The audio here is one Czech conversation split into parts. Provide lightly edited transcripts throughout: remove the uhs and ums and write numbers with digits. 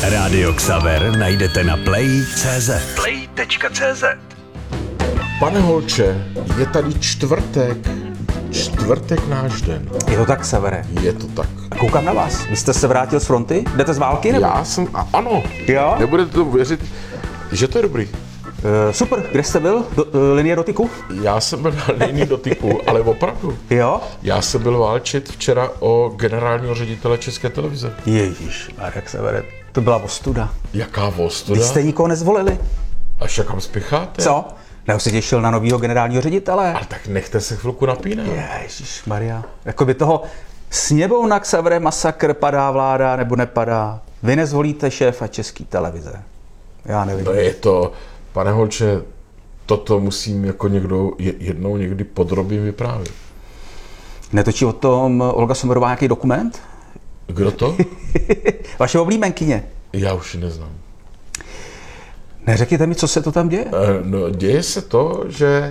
Rádio Xaver najdete na play.cz. Play.cz. Pane Holče, je tady čtvrtek. Čtvrtek náš den. Je to tak, Xavere? Je to tak. Koukám na vás. Vy jste se vrátil z fronty? Jdete z války, nebo? Já jsem, ano. Jo? Nebudete tomu věřit, že to je dobrý. Super, kde jste byl? Linie dotyku? Já jsem byl na linii dotyku, ale opravdu. Jo? Já jsem byl válčit včera o generálního ředitele České televize. Ježíš, Xavere, to byla ostuda. Jaká ostuda? Vy jste nikoho nezvolili. Až kam spěcháte? Co? Nebo se těšil na novýho generálního ředitele? Ale tak nechte se chvilku napínat. Ježišmarja. Jakoby toho sněmovna Xavere masakr, padá vláda nebo nepadá. Vy nezvolíte šéfa České televize. Já nevím. No je to, pane Holče, toto musím jako někdo jednou někdy podrobně vyprávět. Netočí o tom Olga Sommerová nějaký dokument? Kdo to? Vaše oblíbenkyně. Já už ji neznám. Neřekněte mi, co se to tam děje? No, děje se to, že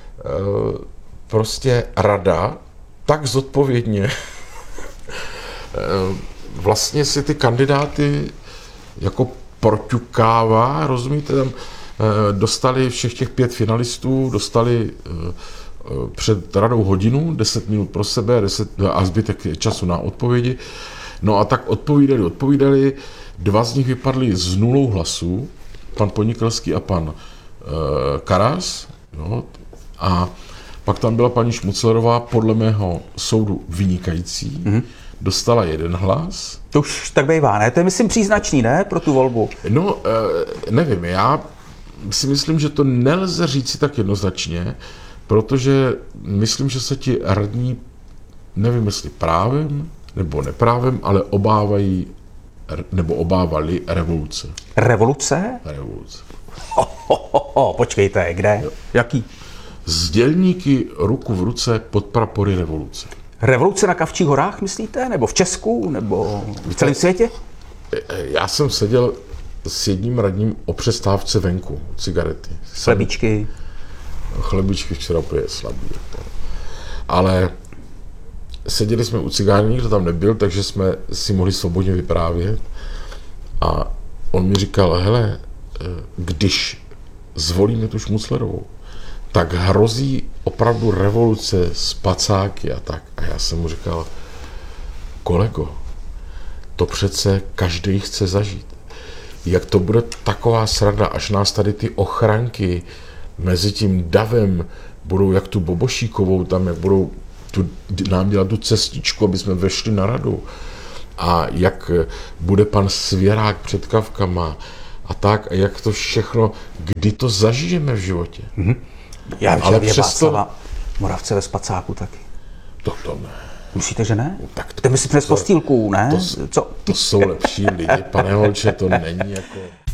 prostě rada tak zodpovědně vlastně si ty kandidáty jako proťukává, rozumíte, tam dostali všech těch 5 finalistů, dostali před radou hodinu, 10 minut pro sebe a zbytek času na odpovědi. No a tak odpovídali, 2 z nich vypadli s 0 hlasů, pan Ponikelský a pan Karas, jo, a pak tam byla paní Šmuclerová, podle mého soudu vynikající, dostala 1 hlas. To už tak bývá, ne? To je, myslím, příznačný, ne? Pro tu volbu. No, nevím, já si myslím, že to nelze říci tak jednoznačně, protože myslím, že se ti radní, nevím, jestli právem nebo neprávem, ale obávali revoluce. Revoluce? Revoluce. Počkejte, kde? Jo. Jaký? S dělníky ruku v ruce pod prapory revoluce. Revoluce na Kavčích horách, myslíte? Nebo v Česku? Nebo v celém světě? Já jsem seděl s jedním radním o přestávce venku, cigarety. Chlebíčky. Chlebičky včera úplně slabý. Ale seděli jsme u cigárny, nikdo tam nebyl, takže jsme si mohli svobodně vyprávět. A on mi říkal, hele, když zvolíme tu Šmuclerovou, tak hrozí opravdu revoluce s pacáky a tak. A já jsem mu říkal, kolego, to přece každý chce zažít. Jak to bude taková sranda, až nás tady ty ochranky mezi tím davem budou jak tu Bobošíkovou, tam jak budou nám dělat tu cestičku, aby jsme vešli na radu. A jak bude pan Svěrák před Kavkama a tak, a jak to všechno, kdy to zažijeme v životě. Já vím, ale že je přesto... Václava Moravce ve spacáku taky. To ne. Myslíte, že ne? Tak to my si přes postýlku, ne? To jsou lepší lidi, pane Holče, to není jako...